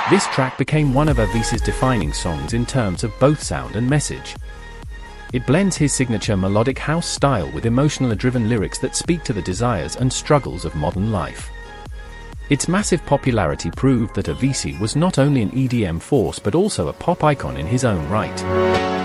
This track became one of Avicii's defining songs in terms of both sound and message. It blends his signature melodic house style with emotionally driven lyrics that speak to the desires and struggles of modern life. Its massive popularity proved that Avicii was not only an EDM force but also a pop icon in his own right.